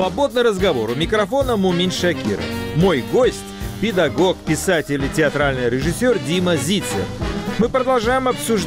Свободный разговор. У микрофона Мумин Шакиров. Мой гость – педагог, писатель и театральный режиссер Дима Зицер. Мы продолжаем обсуждать